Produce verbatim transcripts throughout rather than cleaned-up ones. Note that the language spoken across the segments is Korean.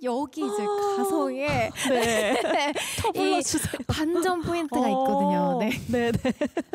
여기 이제 가성에 네. 더 이 불러주세요. 반전 포인트가 있거든요. 네. 네, 네.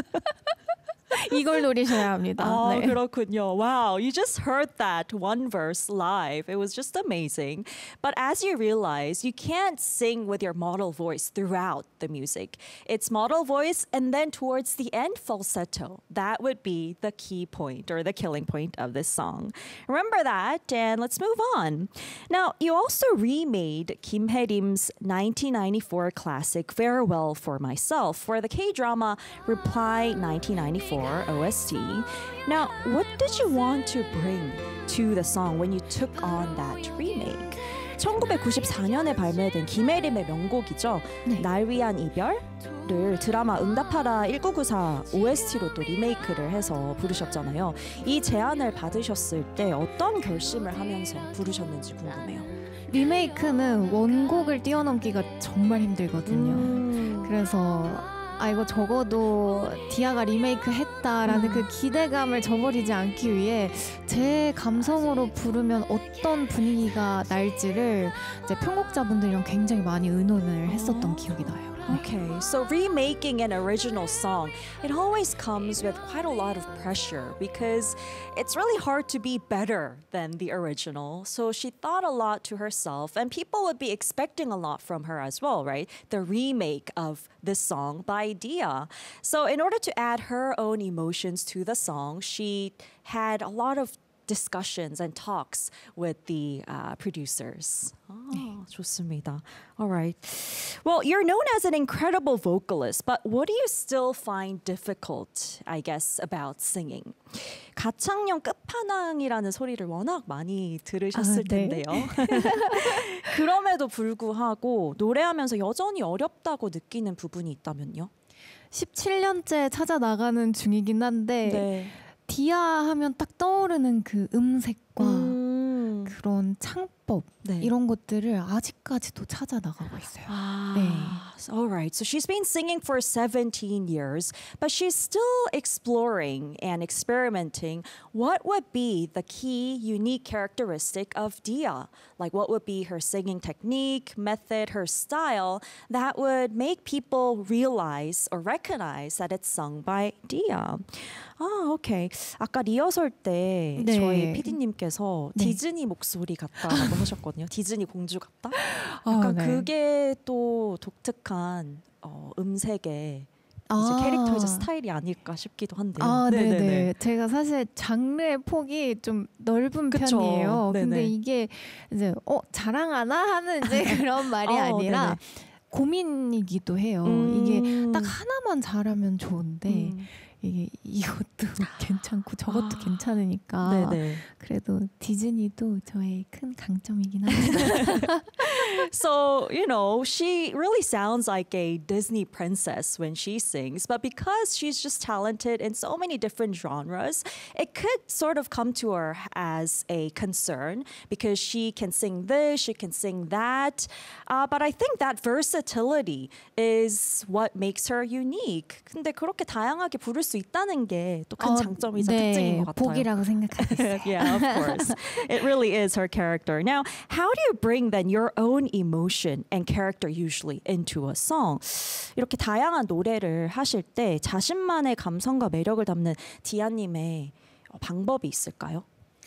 이걸 노리셔야 합니다. 아, 네. 그렇군요. Wow, you just heard that one verse live. It was just amazing. But as you realize, you can't sing with your model voice throughout the music. It's model voice and then towards the end falsetto. That would be the key point or the killing point of this song. Remember that and let's move on. Now, you also remade Kim Hae-rim's nineteen ninety-four classic Farewell for Myself for the K-drama Reply nineteen ninety-four O S T. Now, what did you want to bring to the song when you took on that remake? 천구백구십사 년에 발매된 김혜림의 명곡이죠. 네. 날 위한 이별을 드라마 응답하라 천구백구십사 오에스티로 또 리메이크를 해서 부르셨잖아요. 이 제안을 받으셨을 때 어떤 결심을 하면서 부르셨는지 궁금해요. 리메이크는 원곡을 뛰어넘기가 정말 힘들거든요. 음. 그래서 아 이거 적어도 디아가 리메이크 했다라는 음. 그 기대감을 저버리지 않기 위해 제 감성으로 부르면 어떤 분위기가 날지를 이제 편곡자분들이랑 굉장히 많이 의논을 했었던 기억이 나요. Okay, so remaking an original song, it always comes with quite a lot of pressure because it's really hard to be better than the original. So she thought a lot to herself, and people would be expecting a lot from her as well, right? The remake of this song by Dia. So in order to add her own emotions to the song, she had a lot of discussions and talks with the uh, producers. Oh, 좋습니다. All right. Well, you're known as an incredible vocalist, but what do you still find difficult, I guess, about singing? 가창력 끝판왕이라는 소리를 워낙 많이 들으셨을 아, 네. 텐데요. 그럼에도 불구하고 노래하면서 여전히 어렵다고 느끼는 부분이 있다면요? 십칠 년째 찾아 나가는 중이긴 한데 네. 디아 하면 딱 떠오르는 그 음색과 음. 그런 창법 네. 이런 것들을 아직까지도 찾아 나가고 있어요. Ah, 네. all right. So she's been singing for seventeen years, but she's still exploring and experimenting. What would be the key unique characteristic of Dia? Like what would be her singing technique, method, her style that would make people realize or recognize that it's sung by Dia? 아, 오케이. 아까 리허설 때 네. 저희 피디님께서 네. 디즈니 목소리 같다라고 하셨거든요. 디즈니 공주 같다? 아, 약간 네. 그게 또 독특한 어, 음색의 아. 이제 캐릭터이자 스타일이 아닐까 싶기도 한데요. 아, 네네. 네네네. 제가 사실 장르의 폭이 좀 넓은 그쵸. 편이에요. 네네. 근데 이게 이제 어 자랑하나 하는 이제 그런 말이 어, 아니라 네네. 고민이기도 해요. 음. 이게 딱 하나만 잘하면 좋은데 음. 이게 이것도 괜찮고 저것도 아. 괜찮으니까 네네. 그래도 디즈니도 저의 큰 강점이긴 합니다. So, you know, she really sounds like a Disney princess when she sings, but because she's just talented in so many different genres, it could sort of come to her as a concern because she can sing this, she can sing that. Uh, but I think that versatility is what makes her unique. 근데 그렇게 다양하게 부를 수 있다는 게 또 큰 장점이자 네, 특징인 것 같아요. 복이라고 생각하고 있어요. Yeah, of course. It really is her character. Now, how do you bring then your own emotion and character usually into a song? 이렇게 다양한 노래를 하실 때 자신만의 감성과 매력을 담는 디아님의 방법이 있을까요?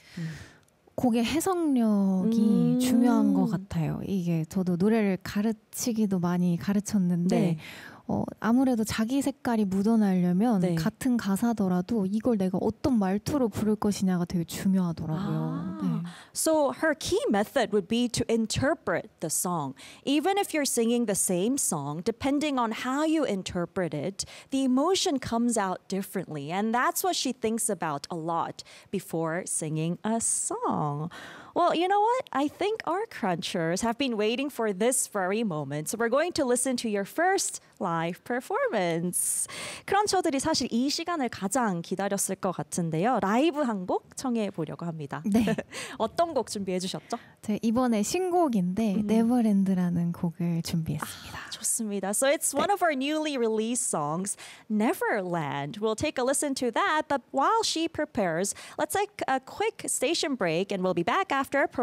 곡의 해석력이 음. 중요한 것 같아요. 이게 저도 노래를 가르치기도 많이 가르쳤는데 네. 어, 아무래도 자기 색깔이 묻어나려면 네. 같은 가사더라도 이걸 내가 어떤 말투로 부를 것이냐가 되게 중요하더라고요. 네. Ah. So her key method would be to interpret the song. Even if you're singing the same song, depending on how you interpret it, the emotion comes out differently. And that's what she thinks about a lot before singing a song. Well, you know what? I think our crunchers have been waiting for this very moment. So we're going to listen to your first live performance. 크런처들이 사실 이 시간을 가장 기다렸을 것 같은데요. 라이브 한 곡 청해 보려고 합니다. 네. 어떤 곡 준비해 주셨죠? 제 이번에 신곡인데 음. 네버랜드라는 곡을 준비했습니다. 아, 좋습니다. So it's one of our newly released songs, Neverland. We'll take a listen to that, but while she prepares, let's take a quick station break and we'll be back after a